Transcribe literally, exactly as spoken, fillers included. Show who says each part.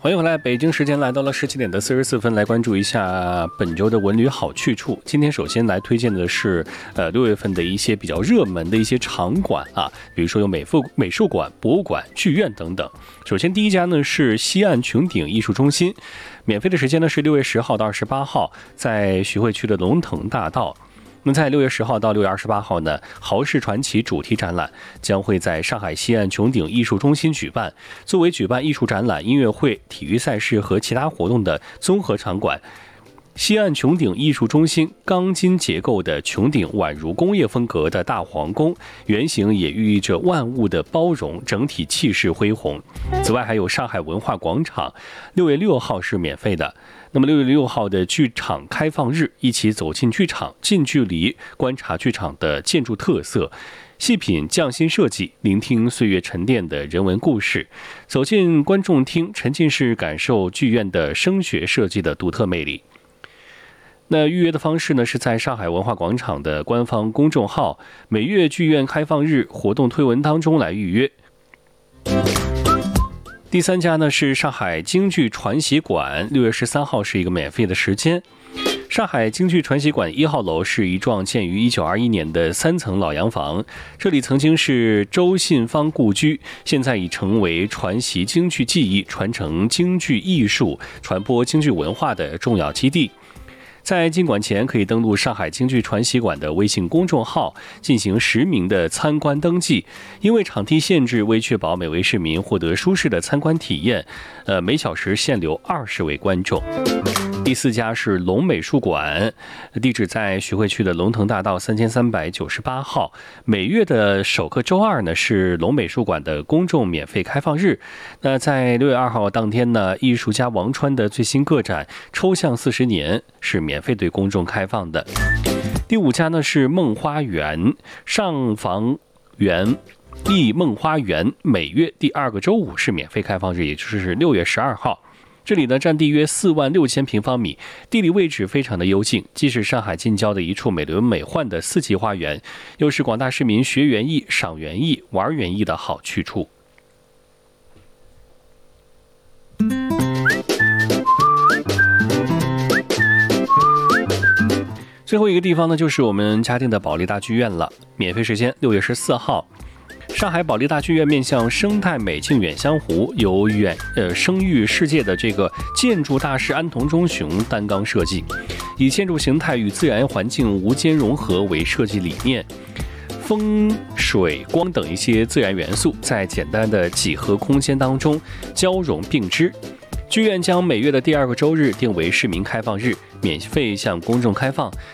Speaker 1: 欢迎回来，北京时间来到了十七点的四十四分，来关注一下本周的文旅好去处。今天首先来推荐的是，呃，六月份的一些比较热门的一些场馆啊，比如说有美术美术馆、博物馆、剧院等等。首先第一家呢是西岸穹顶艺术中心，免费的时间呢是六月十号到二十八号，在徐汇区的龙腾大道。那在六月十号到六月二十八号呢，豪士传奇主题展览将会在上海西岸穹顶艺术中心举办。作为举办艺术展览、音乐会、体育赛事和其他活动的综合场馆，西岸穹顶艺术中心钢筋结构的穹顶宛如工业风格的大皇宫，原型也寓意着万物的包容，整体气势恢宏。此外还有上海文化广场，六月六号是免费的。那么六月六号的剧场开放日，一起走进剧场，近距离观察剧场的建筑特色，细品匠心设计，聆听岁月沉淀的人文故事，走进观众厅，沉浸式感受剧院的声学设计的独特魅力。那预约的方式呢，是在上海文化广场的官方公众号“每月剧院开放日”活动推文当中来预约。第三家呢是上海京剧传习馆，六月十三号是一个免费的时间。上海京剧传习馆一号楼是一幢建于一九二一年的三层老洋房，这里曾经是周信芳故居，现在已成为传习京剧技艺、传承京剧艺术、传播京剧文化的重要基地。在进馆前可以登录上海京剧传习馆的微信公众号进行实名的参观登记，因为场地限制，为确保每位市民获得舒适的参观体验，呃，每小时限留二十位观众。第四家是龙美术馆，地址在徐汇区的龙腾大道三千三百九十八号。每月的首个周二呢是龙美术馆的公众免费开放日。那在六月二号当天呢，艺术家王川的最新个展《抽象四十年》是免费对公众开放的。第五家呢是梦花园上房园艺梦花园，每月第二个周五是免费开放日，也就是六月十二号。这里呢占地约四万六千平方米，地理位置非常的幽静，既是上海近郊的一处美轮美奂的四季花园，又是广大市民学园艺、赏园艺、玩园艺的好去处。最后一个地方呢，就是我们嘉定的保利大剧院了，免费时间六月十四号。上海保利大剧院面向生态美境远香湖，由远呃声誉世界的这个建筑大师安藤忠雄担纲设计，以建筑形态与自然环境无间融合为设计理念，风水光等一些自然元素在简单的几何空间当中交融并织。剧院将每月的第二个周日定为市民开放日，免费向公众开放，